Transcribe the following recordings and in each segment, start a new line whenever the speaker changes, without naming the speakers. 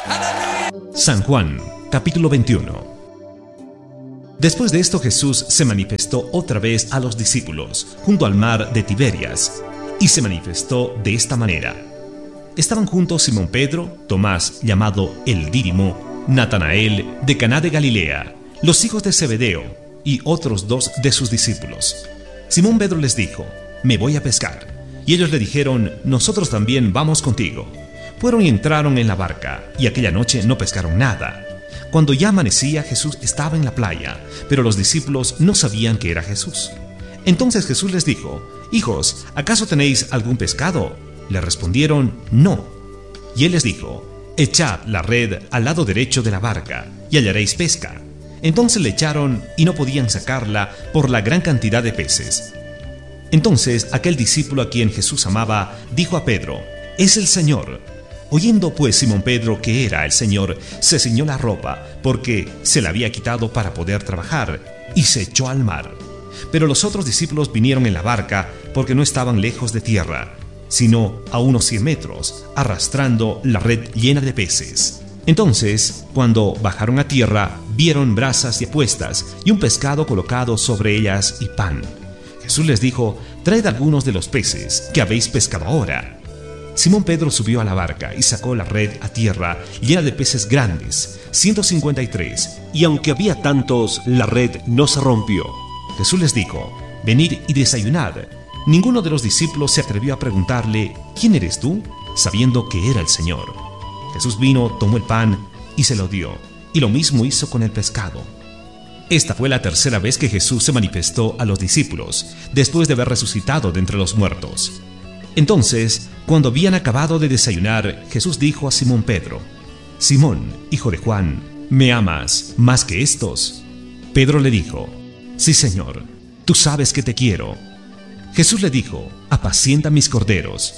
San Juan, capítulo 21. Después de esto Jesús se manifestó otra vez a los discípulos junto al mar de Tiberias, y se manifestó de esta manera. Estaban juntos Simón Pedro, Tomás, llamado el Dídimo, Natanael, de Caná de Galilea, los hijos de Zebedeo, y otros 2 de sus discípulos. Simón Pedro les dijo: «Me voy a pescar». Y ellos le dijeron: «Nosotros también vamos contigo». Fueron y entraron en la barca, y aquella noche no pescaron nada. Cuando ya amanecía, Jesús estaba en la playa, pero los discípulos no sabían que era Jesús. Entonces Jesús les dijo: «Hijos, ¿acaso tenéis algún pescado?». Le respondieron: «No». Y él les dijo: «Echad la red al lado derecho de la barca, y hallaréis pesca». Entonces le echaron, y no podían sacarla por la gran cantidad de peces. Entonces aquel discípulo a quien Jesús amaba dijo a Pedro: «Es el Señor». Oyendo pues Simón Pedro que era el Señor, se ciñó la ropa, porque se la había quitado para poder trabajar, y se echó al mar. Pero los otros discípulos vinieron en la barca, porque no estaban lejos de tierra, sino a unos 100 metros, arrastrando la red llena de peces. Entonces, cuando bajaron a tierra, vieron brasas y apuestas, y un pescado colocado sobre ellas y pan. Jesús les dijo: «Traed algunos de los peces que habéis pescado ahora». Simón Pedro subió a la barca y sacó la red a tierra llena de peces grandes, 153, y aunque había tantos, la red no se rompió. Jesús les dijo: «Venid y desayunad». Ninguno de los discípulos se atrevió a preguntarle: «¿Quién eres tú?», sabiendo que era el Señor. Jesús vino, tomó el pan y se lo dio, y lo mismo hizo con el pescado. Esta fue la tercera vez que Jesús se manifestó a los discípulos, después de haber resucitado de entre los muertos. Entonces, cuando habían acabado de desayunar, Jesús dijo a Simón Pedro: «Simón, hijo de Juan, ¿me amas más que estos?». Pedro le dijo: «Sí, Señor, tú sabes que te quiero». Jesús le dijo: «Apacienta mis corderos».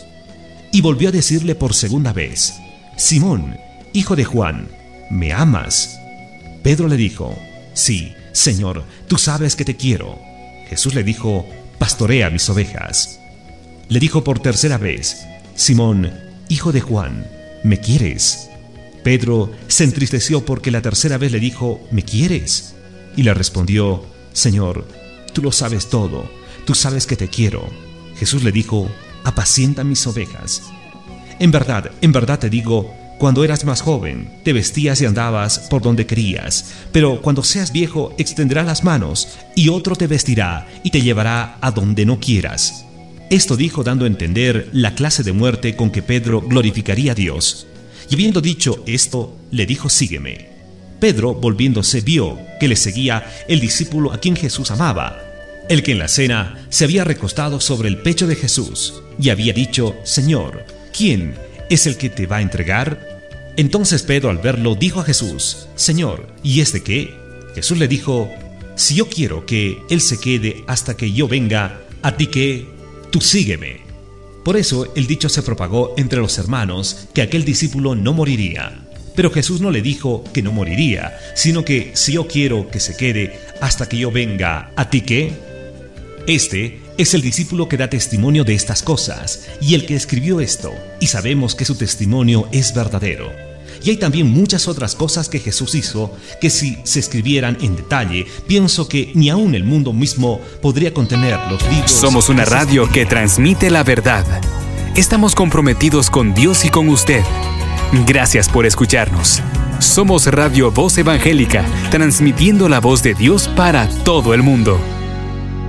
Y volvió a decirle por segunda vez: «Simón, hijo de Juan, ¿me amas?». Pedro le dijo: «Sí, Señor, tú sabes que te quiero». Jesús le dijo: «Pastorea mis ovejas». Le dijo por tercera vez: «Simón, hijo de Juan, ¿me quieres?». Pedro se entristeció porque la tercera vez le dijo: «¿Me quieres?». Y le respondió: «Señor, tú lo sabes todo, tú sabes que te quiero». Jesús le dijo: «Apacienta mis ovejas». En verdad te digo, cuando eras más joven, te vestías y andabas por donde querías, pero cuando seas viejo, extenderás las manos, y otro te vestirá y te llevará a donde no quieras». Esto dijo dando a entender la clase de muerte con que Pedro glorificaría a Dios. Y habiendo dicho esto, le dijo: «Sígueme». Pedro, volviéndose, vio que le seguía el discípulo a quien Jesús amaba, el que en la cena se había recostado sobre el pecho de Jesús, y había dicho: «Señor, ¿quién es el que te va a entregar?». Entonces Pedro, al verlo, dijo a Jesús: «Señor, ¿y este qué?». Jesús le dijo: «Si yo quiero que él se quede hasta que yo venga, ¿a ti qué? Tú sígueme». Por eso el dicho se propagó entre los hermanos que aquel discípulo no moriría. Pero Jesús no le dijo que no moriría, sino que si yo quiero que se quede hasta que yo venga, ¿a ti qué? Este es el discípulo que da testimonio de estas cosas, y el que escribió esto, y sabemos que su testimonio es verdadero. Y hay también muchas otras cosas que Jesús hizo, que si se escribieran en detalle, pienso que ni aún el mundo mismo podría contener los libros.
Somos una radio que transmite la verdad. Estamos comprometidos con Dios y con usted. Gracias por escucharnos. Somos Radio Voz Evangélica, transmitiendo la voz de Dios para todo el mundo.